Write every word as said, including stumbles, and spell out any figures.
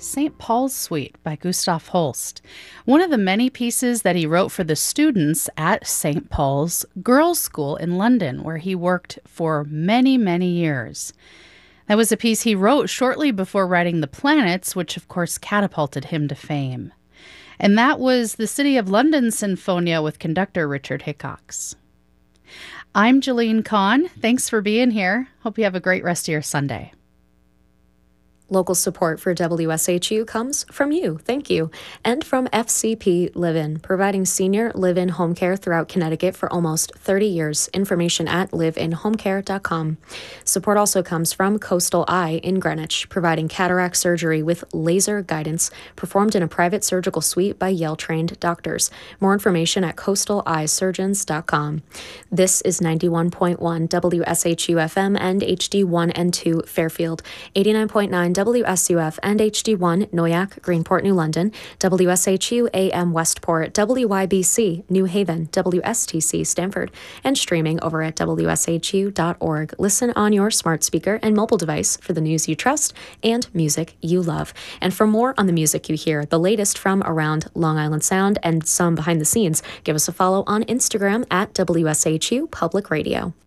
Saint Paul's Suite by Gustav Holst, one of the many pieces that he wrote for the students at Saint Paul's Girls' School in London, where he worked for many, many years. That was a piece he wrote shortly before writing The Planets, which of course catapulted him to fame. And that was the City of London Sinfonia with conductor Richard Hickox. I'm Jolene Kahn. Thanks for being here. Hope you have a great rest of your Sunday. Local support for W S H U comes from you, thank you, and from F C P Live-In, providing senior live-in home care throughout Connecticut for almost thirty years. Information at live in home care dot com. Support also comes from Coastal Eye in Greenwich, providing cataract surgery with laser guidance performed in a private surgical suite by Yale-trained doctors. More information at coastal eye surgeons dot com. This is ninety-one point one W S H U F M and H D one and two Fairfield, eighty-nine point nine W S U F and H D one Noyak, Greenport, New London, W S H U A M Westport, W Y B C New Haven, W S T C Stamford, and streaming over at W S H U dot org. Listen on your smart speaker and mobile device for the news you trust and music you love. And for more on the music you hear, the latest from around Long Island Sound and some behind the scenes, give us a follow on Instagram at W S H U Public Radio.